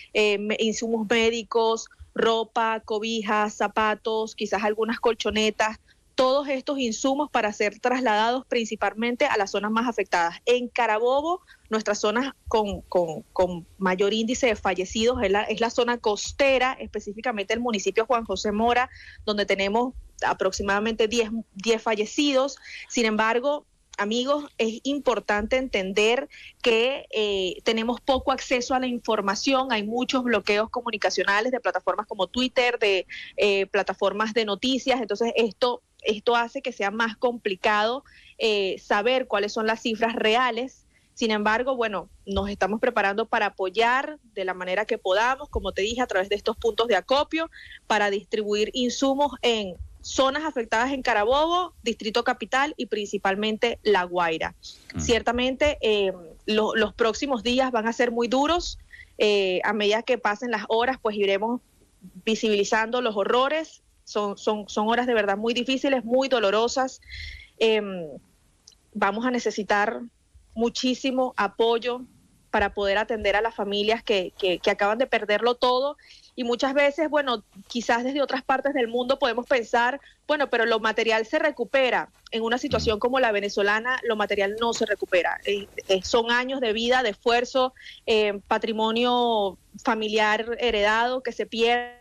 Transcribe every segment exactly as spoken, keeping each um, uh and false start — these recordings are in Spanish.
eh, insumos médicos, ropa, cobijas, zapatos, quizás algunas colchonetas, todos estos insumos para ser trasladados principalmente a las zonas más afectadas. En Carabobo, nuestra zona con, con, con mayor índice de fallecidos es la, es la zona costera, específicamente el municipio Juan José Mora, donde tenemos aproximadamente diez, diez fallecidos. Sin embargo, amigos, es importante entender que eh, tenemos poco acceso a la información, hay muchos bloqueos comunicacionales de plataformas como Twitter, de eh, plataformas de noticias, entonces esto, esto hace que sea más complicado eh, saber cuáles son las cifras reales. Sin embargo, bueno, nos estamos preparando para apoyar de la manera que podamos, como te dije, a través de estos puntos de acopio, para distribuir insumos en zonas afectadas en Carabobo, Distrito Capital y principalmente La Guaira. Mm. Ciertamente eh, lo, los próximos días van a ser muy duros. Eh, a medida que pasen las horas, pues iremos visibilizando los horrores. Son, son, son horas de verdad muy difíciles, muy dolorosas. Eh, vamos a necesitar muchísimo apoyo para poder atender a las familias que, que, que acaban de perderlo todo. Y muchas veces, bueno, quizás desde otras partes del mundo podemos pensar, bueno, pero lo material se recupera. En una situación como la venezolana, lo material no se recupera. Eh, eh, son años de vida, de esfuerzo, eh, patrimonio familiar heredado que se pierde.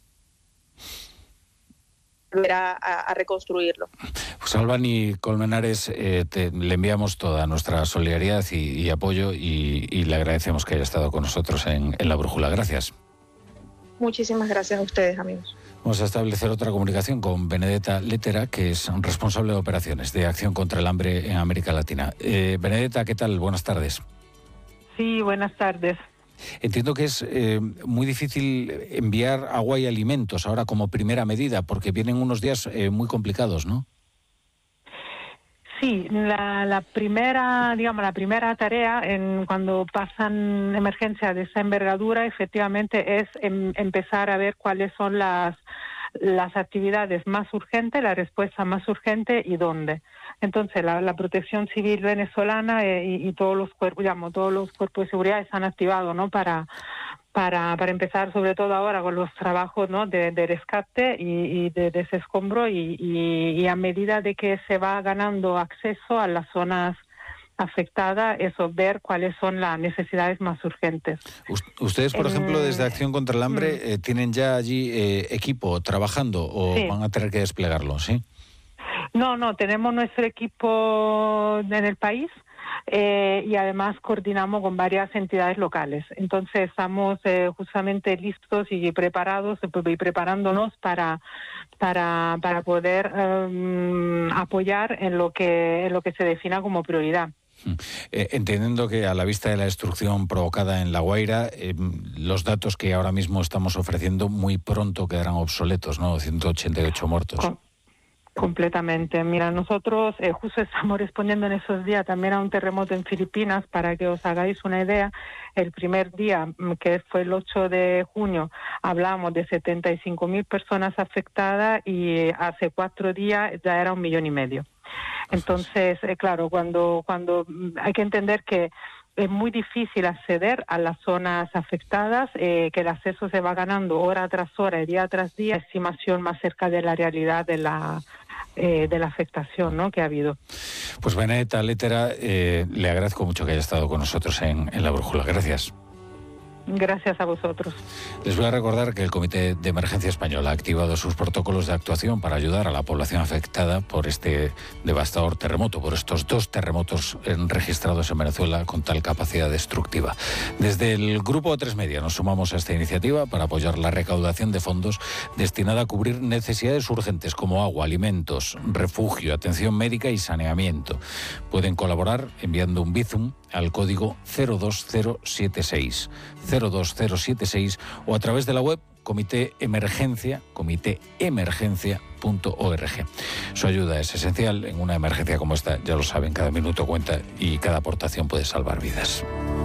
A, a, a reconstruirlo. Pues Albany Colmenares, eh, te, le enviamos toda nuestra solidaridad y, y apoyo y, y le agradecemos que haya estado con nosotros en, en La Brújula. Gracias. Muchísimas gracias a ustedes, amigos. Vamos a establecer otra comunicación con Benedetta Lettera, que es responsable de operaciones de Acción contra el Hambre en América Latina. Eh, Benedetta, ¿qué tal? Buenas tardes. Sí, buenas tardes. Entiendo que es eh, muy difícil enviar agua y alimentos ahora como primera medida, porque vienen unos días eh, muy complicados, ¿no? Sí, la, la primera, digamos, la primera tarea en cuando pasan emergencias de esa envergadura, efectivamente, es em, empezar a ver cuáles son las las actividades más urgentes, la respuesta más urgente y dónde. Entonces, la, la Protección Civil venezolana eh, y, y todos los cuerpos, digamos, todos los cuerpos de seguridad están activados, ¿no? Para para para empezar, sobre todo ahora, con los trabajos, ¿no? de, de rescate y, y de desescombro y, y, y a medida de que se va ganando acceso a las zonas afectada, eso, ver cuáles son las necesidades más urgentes. Ustedes, por eh, ejemplo, desde Acción contra el Hambre, mm. eh, ¿tienen ya allí eh, equipo trabajando o sí. van a tener que desplegarlo, sí? No, no, tenemos nuestro equipo en el país eh, y además coordinamos con varias entidades locales. Entonces estamos eh, justamente listos y preparados y preparándonos para para para poder um, apoyar en lo que en lo que se defina como prioridad. Eh, entendiendo que a la vista de la destrucción provocada en La Guaira, eh, los datos que ahora mismo estamos ofreciendo muy pronto quedarán obsoletos, ¿no? ciento ochenta y ocho muertos. Con, completamente. Mira, nosotros eh, justo estamos respondiendo en esos días también a un terremoto en Filipinas, para que os hagáis una idea. El primer día, que fue el ocho de junio, hablamos de setenta y cinco mil personas afectadas y hace cuatro días ya era un millón y medio. Entonces, eh, claro, cuando cuando hay que entender que es muy difícil acceder a las zonas afectadas, eh, que el acceso se va ganando hora tras hora, día tras día, estimación más cerca de la realidad de la eh, de la afectación, ¿no?, que ha habido. Pues Benedetta Lettera, eh, le agradezco mucho que haya estado con nosotros en, en La Brújula. Gracias. Gracias a vosotros. Les voy a recordar que el Comité de Emergencia Español ha activado sus protocolos de actuación para ayudar a la población afectada por este devastador terremoto, por estos dos terremotos registrados en Venezuela con tal capacidad destructiva. Desde el Grupo Tres Media nos sumamos a esta iniciativa para apoyar la recaudación de fondos destinada a cubrir necesidades urgentes como agua, alimentos, refugio, atención médica y saneamiento. Pueden colaborar enviando un Bizum al código cero dos cero siete seis, cero dos cero siete seis o a través de la web Comité Emergencia, comité emergencia punto org. Su ayuda es esencial en una emergencia como esta, ya lo saben, cada minuto cuenta y cada aportación puede salvar vidas.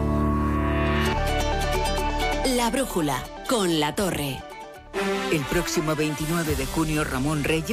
La Brújula, con La Torre. El próximo veintinueve de junio, Ramón Reyes